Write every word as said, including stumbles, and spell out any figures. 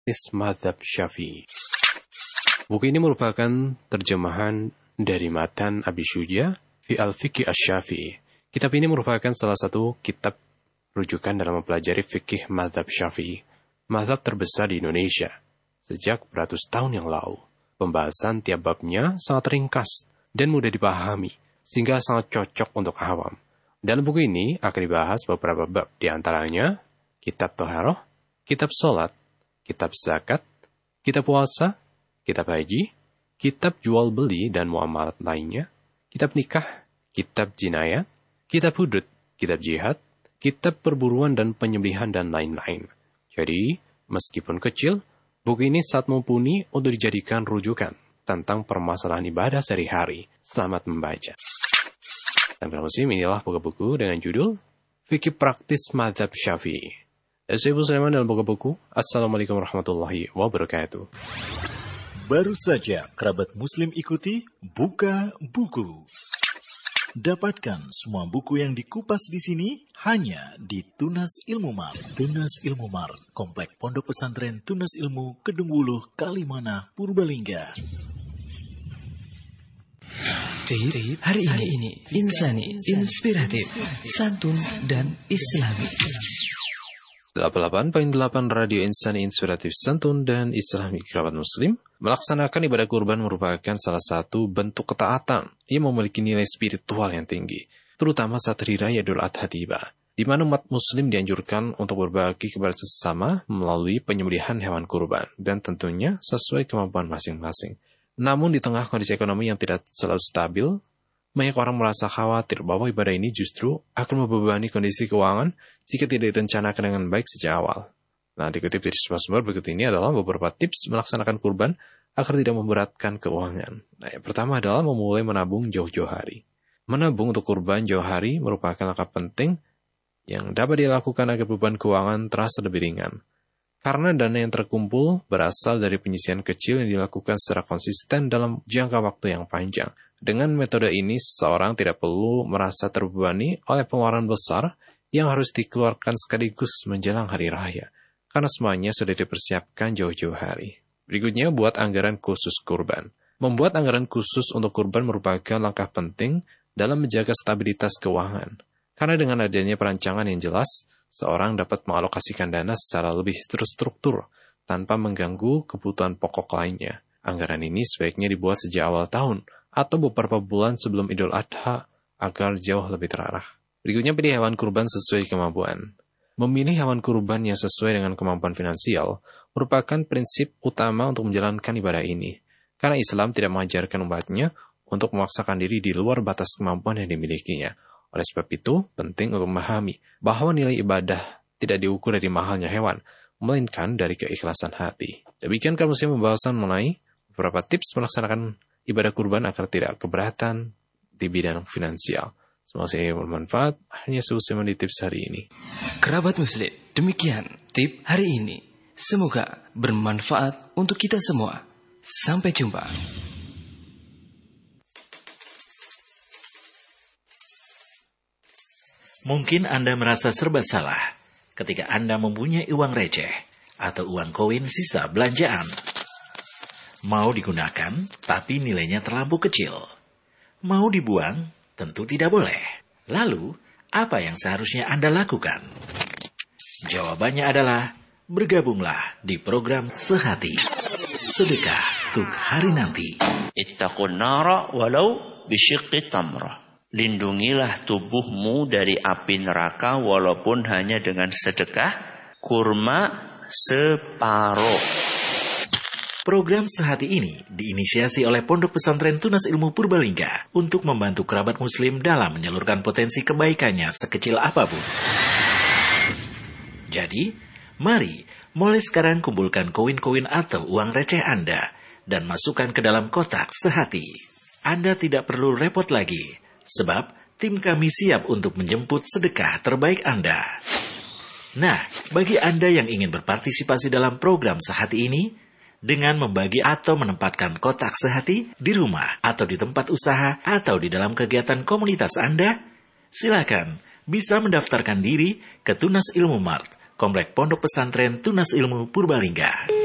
Mazhab Syafi'i. Buku ini merupakan terjemahan dari matan Abi Syuja fi al-Fiqh asy-Syafi'i. Kitab ini merupakan salah satu kitab rujukan dalam mempelajari fikih mazhab Syafi'i, mazhab terbesar di Indonesia sejak beratus tahun yang lalu. Pembahasan tiap babnya sangat ringkas dan mudah dipahami, sehingga sangat cocok untuk awam. Dalam buku ini akan dibahas beberapa bab, di antaranya kitab Thaharah, kitab Salat, kitab Zakat, kitab Puasa, kitab Haji, kitab Jual Beli dan Muamalat lainnya, kitab Nikah, kitab Jinayat, kitab Hudud, kitab Jihad, kitab Perburuan dan Penyembelihan, dan lain-lain. Jadi, meskipun kecil, buku ini sangat mumpuni untuk dijadikan rujukan tentang permasalahan ibadah sehari-hari. Selamat membaca. Dan para muslim, inilah buku-buku dengan judul Fikih Praktis Mazhab Syafi'i. Saya Ibu Sulaiman dalam buku-buku. Assalamualaikum warahmatullahi wabarakatuh. Baru saja kerabat muslim ikuti Buka Buku. Dapatkan semua buku yang dikupas di sini hanya di Tunas Ilmu Mart. Tunas Ilmu Mart, Komplek Pondok Pesantren Tunas Ilmu, Kedung Wuluh, Kalimana, Purbalingga. Tip hari ini, ini insani, inspiratif, santun, dan islami. delapan puluh delapan koma delapan Radio Insani Inspiratif Santun dan Islami. Kerabat muslim, melaksanakan ibadah kurban merupakan salah satu bentuk ketaatan yang memiliki nilai spiritual yang tinggi, terutama saat hari raya Idul Adha tiba, di mana umat muslim dianjurkan untuk berbagi kepada sesama melalui penyembelihan hewan kurban, dan tentunya sesuai kemampuan masing-masing. Namun di tengah kondisi ekonomi yang tidak selalu stabil, banyak orang merasa khawatir bahwa ibadah ini justru akan membebani kondisi keuangan jika tidak direncanakan dengan baik sejak awal. Nah, dikutip dari sebuah sumber berikut ini adalah beberapa tips melaksanakan kurban agar tidak memberatkan keuangan. Nah, yang pertama adalah memulai menabung jauh-jauh hari. Menabung untuk kurban jauh hari merupakan langkah penting yang dapat dilakukan agar beban keuangan terasa lebih ringan. Karena dana yang terkumpul berasal dari penyisihan kecil yang dilakukan secara konsisten dalam jangka waktu yang panjang. Dengan metode ini, seseorang tidak perlu merasa terbebani oleh pengeluaran besar yang harus dikeluarkan sekaligus menjelang hari raya, karena semuanya sudah dipersiapkan jauh-jauh hari. Berikutnya, buat anggaran khusus kurban. Membuat anggaran khusus untuk kurban merupakan langkah penting dalam menjaga stabilitas keuangan. Karena dengan adanya perancangan yang jelas, seorang dapat mengalokasikan dana secara lebih terstruktur tanpa mengganggu kebutuhan pokok lainnya. Anggaran ini sebaiknya dibuat sejak awal tahun atau beberapa bulan sebelum Idul Adha agar jauh lebih terarah. Berikutnya, pilih hewan kurban sesuai kemampuan. Memilih hewan kurban yang sesuai dengan kemampuan finansial merupakan prinsip utama untuk menjalankan ibadah ini. Karena Islam tidak mengajarkan umatnya untuk memaksakan diri di luar batas kemampuan yang dimilikinya. Oleh sebab itu, penting untuk memahami bahwa nilai ibadah tidak diukur dari mahalnya hewan, melainkan dari keikhlasan hati. Demikian kami membahasan mengenai beberapa tips melaksanakan ibadah kurban agar tidak keberatan di bidang finansial. Semoga ini bermanfaat. Hanya selesai di tips hari ini. Kerabat muslim, demikian tip hari ini. Semoga bermanfaat untuk kita semua. Sampai jumpa. Mungkin Anda merasa serba salah ketika Anda mempunyai uang receh atau uang koin sisa belanjaan. Mau digunakan, tapi nilainya terlampau kecil. Mau dibuang, tentu tidak boleh. Lalu, apa yang seharusnya Anda lakukan? Jawabannya adalah, bergabunglah di program Sehati. Sedekah untuk hari nanti. Ittaqun nara walau bisyiqqi tamrah. Lindungilah tubuhmu dari api neraka walaupun hanya dengan sedekah kurma separuh. Program Sehati ini diinisiasi oleh Pondok Pesantren Tunas Ilmu Purbalingga untuk membantu kerabat muslim dalam menyalurkan potensi kebaikannya sekecil apapun. Jadi, mari mulai sekarang kumpulkan koin-koin atau uang receh Anda dan masukkan ke dalam kotak Sehati. Anda tidak perlu repot lagi, sebab tim kami siap untuk menjemput sedekah terbaik Anda. Nah, bagi Anda yang ingin berpartisipasi dalam program Sehati ini, dengan membagi atau menempatkan kotak Sehati di rumah atau di tempat usaha atau di dalam kegiatan komunitas Anda, silakan bisa mendaftarkan diri ke Tunas Ilmu Mart, Komplek Pondok Pesantren Tunas Ilmu Purbalingga.